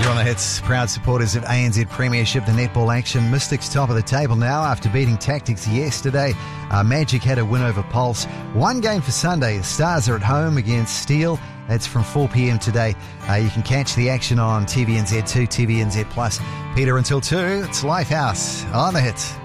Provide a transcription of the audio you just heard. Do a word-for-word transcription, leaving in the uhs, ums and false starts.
You're on the hits, proud supporters of A N Z Premiership, the netball action. Mystics top of the table now after beating Tactics yesterday. Uh, Magic had a win over Pulse. One game for Sunday. The Stars are at home against Steel. That's from four p.m. today. Uh, you can catch the action on T V N Z two, T V N Z Plus. Peter, until two, it's Lifehouse on the hits.